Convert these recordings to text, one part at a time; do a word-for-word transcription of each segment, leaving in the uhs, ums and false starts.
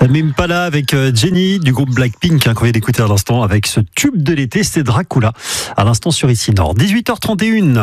Tame Impala avec Jenny du groupe Blackpink, hein, qu'on vient d'écouter à l'instant avec ce tube de l'été, c'est Dracula, à l'instant sur Ici Nord. dix-huit heures trente et une.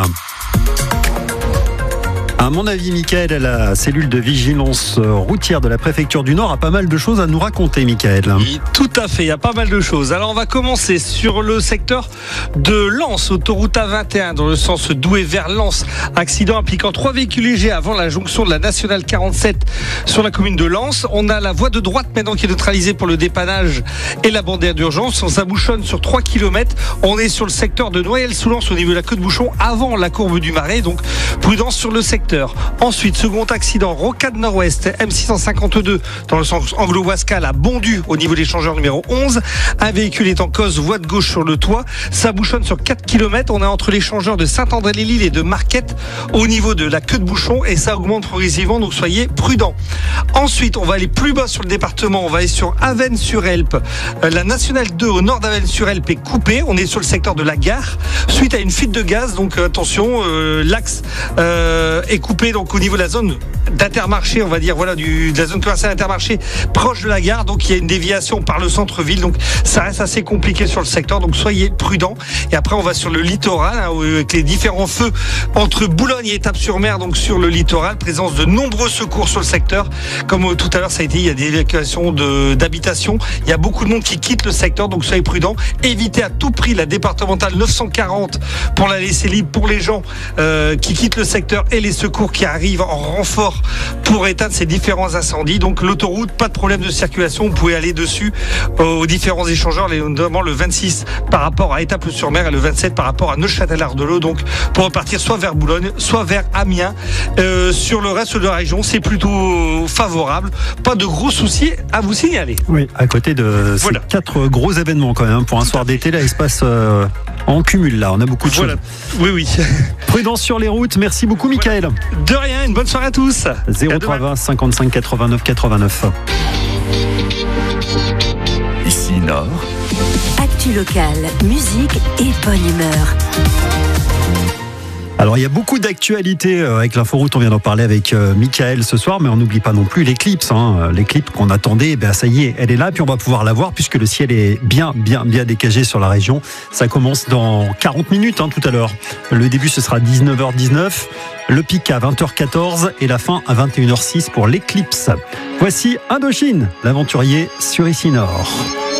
À mon avis, Mickaël, à la cellule de vigilance routière de la préfecture du Nord, a pas mal de choses à nous raconter, Mickaël. Oui, tout à fait, il y a pas mal de choses. Alors on va commencer sur le secteur de Lens, autoroute A vingt et un, dans le sens Douai vers Lens. Accident impliquant trois véhicules légers avant la jonction de la nationale quarante-sept sur la commune de Lens. On a la voie de droite maintenant qui est neutralisée pour le dépannage et la bandière d'urgence. On s'abouchonne sur trois kilomètres. On est sur le secteur de Noyelles-sous-Lens au niveau de la queue de bouchon avant la courbe du Marais, donc prudence sur le secteur. Ensuite, second accident, Rocade Nord-Ouest, M six cent cinquante-deux dans le sens Anglo-Wascal à Bondu au niveau de l'échangeur numéro onze. Un véhicule est en cause, voie de gauche sur le toit. Ça bouchonne sur quatre kilomètres. On est entre l'échangeur de Saint-André-les-Lilles et de Marquette au niveau de la queue de bouchon et ça augmente progressivement, donc soyez prudents. Ensuite, on va aller plus bas sur le département. On va aller sur Avesnes-sur-Helpe. La nationale deux au nord d'Avesnes-sur-Helpe est coupée. On est sur le secteur de la gare suite à une fuite de gaz. Donc attention, euh, l'axe euh, est coupé donc au niveau de la zone d'Intermarché, on va dire, voilà, du, de la zone commerciale Intermarché proche de la gare. Donc il y a une déviation par le centre-ville. Donc ça reste assez compliqué sur le secteur. Donc soyez prudents. Et après, on va sur le littoral, hein, avec les différents feux entre Boulogne et Étapes-sur-Mer. Donc sur le littoral, présence de nombreux secours sur le secteur. Comme euh, tout à l'heure, ça a été, il y a des évacuations de, d'habitations. Il y a beaucoup de monde qui quitte le secteur. Donc soyez prudents. Évitez à tout prix la départementale neuf cent quarante pour la laisser libre pour les gens euh, qui quittent le secteur et les secours qui arrivent en renfort pour éteindre ces différents incendies. Donc l'autoroute, pas de problème de circulation, vous pouvez aller dessus euh, aux différents échangeurs, notamment le vingt-six par rapport à Étaples-sur-Mer et le vingt-sept par rapport à Neuchâtel-Ardelot, donc pour repartir soit vers Boulogne, soit vers Amiens. Euh, sur le reste de la région, c'est plutôt favorable, pas de gros soucis à vous signaler. Oui, à côté de voilà. Ces quatre gros événements quand même, pour un soir d'été, là, il se passe euh, en cumul, là, on a beaucoup de voilà. choses. Oui, oui. Prudence sur les routes, merci beaucoup Mickaël. De rien, une bonne soirée à tous. zéro trois vingt cinquante-cinq quatre-vingt-neuf quatre-vingt-neuf. Ici Nord. Actu locale, musique et bonne humeur. Alors il y a beaucoup d'actualités avec l'inforoute, on vient d'en parler avec euh, Mickaël ce soir, mais on n'oublie pas non plus l'éclipse, hein. L'éclipse qu'on attendait, eh ben ça y est, elle est là, puis on va pouvoir la voir puisque le ciel est bien, bien, bien dégagé sur la région. Ça commence dans quarante minutes, hein, tout à l'heure. Le début ce sera dix-neuf heures dix-neuf, le pic à vingt heures quatorze et la fin à vingt et une heures six pour l'éclipse. Voici Indochine, l'aventurier sur Ici Nord.